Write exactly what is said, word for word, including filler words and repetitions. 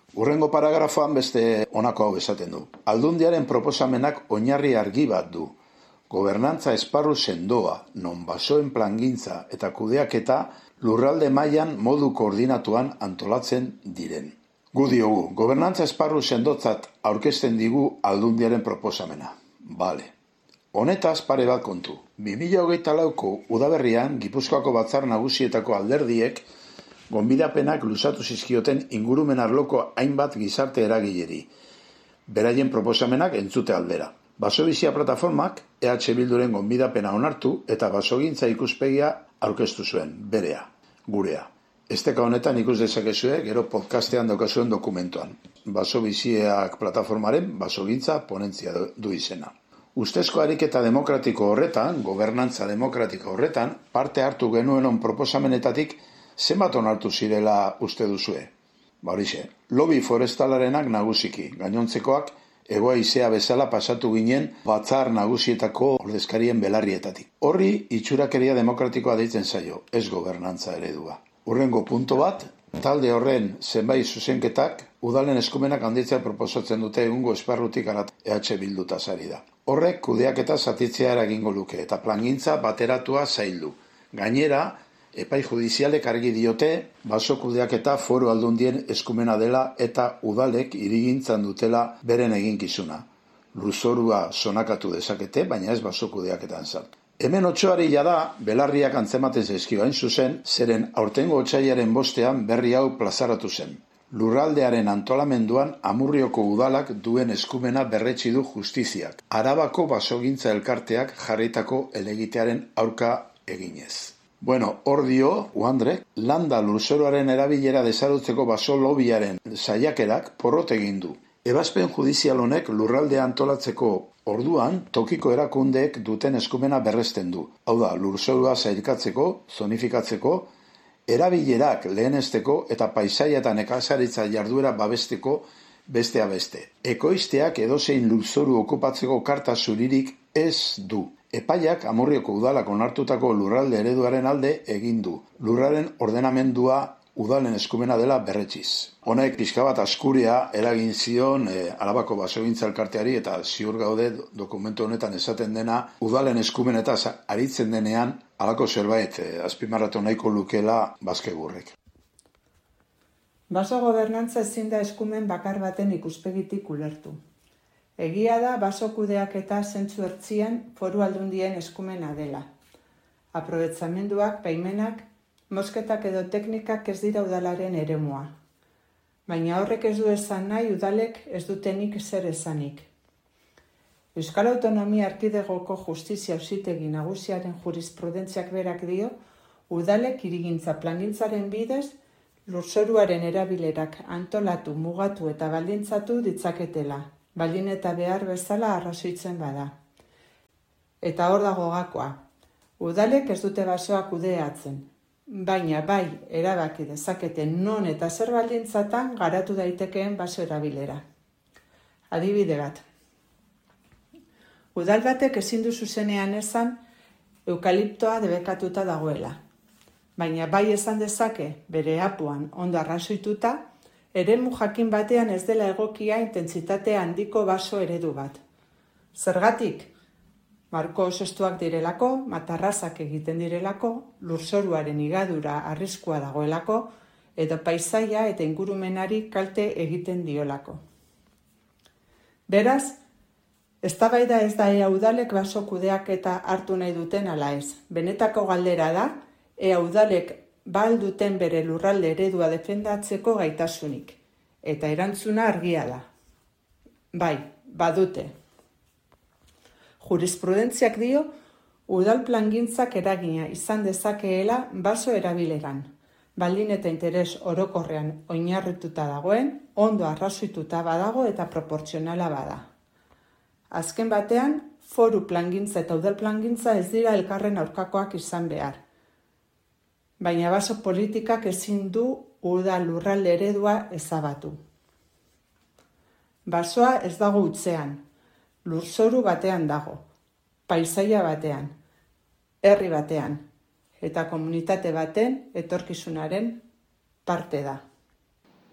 Hurrengo paragrafoan beste honako hau esaten du. Aldundiaren proposamenak oinarri argi bat du. Gobernantza esparru sendoa, non basoen plangintza eta kudeaketa lurralde mailan modu koordinatuan antolatzen diren. Gu diogu, gobernantza esparru sendotzat aurkezten digu Aldundiaren proposamena. Bale. Honetaz pare bat kontu. bi mila hogeita lauko udaberrian Gipuzkoako Batzar Nagusietako alderdiek gonbidapenak luzatu zizkioten ingurumen arloko hainbat gizarte eragileri. Beraien proposamenak entzute aldera. Basogizia plataformak E H Bilduren gonbidapena onartu eta basogintza ikuspegia aurkeztu zuen, berea, gurea. Esteka honetan ikus dezakezue gero podcastean daukazuen dokumentuan. Basobiziak plataformaren basogintza ponentzia du izena. Ustezko ariketa demokratiko horretan, gobernantza demokratiko horretan, parte hartu genuenon proposamenetatik zenbat onartu zirela uste duzue? Ba horixe, lobby forestalarenak nagusiki, gainontzekoak Hego haizea bezala pasatu ginen Batzar Nagusietako ordezkarien belarrietatik. Horri itxurakeria demokratikoa deitzen zaio, ez gobernantza eredua. Hurrengo punto bat, talde horren zenbait zuzenketak udalen eskumenak handitzea proposatzen dute egungo esparrutik arat E H Bilduta sari da. Horrek kudeaketa zatitzea eragingo luke eta plangintza bateratua zaildu. Gainera, epai judizialek argi diote, baso kudeaketa foru aldundien eskumena dela eta udalek hirigintzan dutela beren eginkizuna. Lurzorua sonakatu dezakete, baina ez baso kudeaketan sartu. Hemen otsoari jada, belarriak antzematen zaizkio hain zuzen, zeren aurtengo otsailaren bostean berri hau plazaratu zen. Lurraldearen antolamenduan Amurrioko udalak duen eskumena berretsi du justiziak. Arabako basogintza elkarteak jarritako helegitearen aurka eginez. Bueno, hor dio, Uandrek, landa lurzoruaren erabilera desarutzeko baso lobiaren saiakerak porrot egin du. Ebazpen judizial honek lurraldea antolatzeko orduan tokiko erakundeek duten eskumena berresten du. Hau da, lurzorua sailkatzeko, zonifikatzeko, erabilerak lehenesteko eta paisaia eta nekazaritza jarduera babesteko bestea beste. Ekoizteak edozein lurzoru okupatzeko karta zuririk ez du. Epaiak Amurrioko udalak onartutako lurralde ereduaren alde egin du. Lurraren ordenamendua udalen eskumena dela berretsiz. Honek pixka bat askuria eragin zion e, Arabako basogintza elkarteari eta ziur gaude dokumentu honetan esaten dena udalen eskumenetaz aritzen denean halako zerbait e, azpimarratu nahiko lukela Bazkegurrek. Baso gobernantza ezin da eskumen bakar baten ikuspegitik ulertu. Egia da baso kudeaketa zentzu ertzian foru aldundien eskumena dela. Aprobetzamenduak, baimenak, mosketak edo teknikak ez dira udalaren eremua. Baina horrek ez du esan nahi udalek ez dutenik zer esanik. Euskal Autonomia Erkidegoko Justizia Auzitegi Nagusiaren jurisprudentziak berak dio, udalek hirigintza plangintzaren bidez lurzoruaren erabilerak antolatu, mugatu eta baldintzatu ditzaketela. Baldin eta behar bezala arrazoitzen bada. Eta hor dago gakoa. Udalek ez dute basoa kudeatzen, baina bai erabaki dezaketen non eta zer baldintzatan garatu daitekeen baso erabilera. Adibide bat. Udal batek ezin du zuzenean esan eukaliptoa debekatuta dagoela. Baina bai esan dezake bere apuan ondo arrazoituta, eremu jakin batean ez dela egokia intentsitate handiko baso eredu bat. Zergatik? Marko oso direlako, matarrazak egiten direlako, lurzoruaren igadura arriskua dagoelako, edo paisaia eta ingurumenari kalte egiten diolako. Beraz, eztabaida ez da ea udalek baso kudeaketa hartu nahi duten ala ez. Benetako galdera da, ea udalek bal duten bere lurralde eredua defendatzeko gaitasunik. Eta erantzuna argia da. Bai, badute. Jurisprudentziak dio, udal plangintzak eragina izan dezakeela baso erabileran. Baldin eta interes orokorrean oinarrituta dagoen, ondo arrazoituta badago eta proportzionala bada. Azken batean, foru plangintza eta udal plangintza ez dira elkarren aurkakoak izan behar. Baina baso politikak ezin du udal lurralde eredua ezabatu. Basoa ez dago hutsean, lurzoru batean dago, paisaia batean, herri batean, eta komunitate baten etorkizunaren parte da.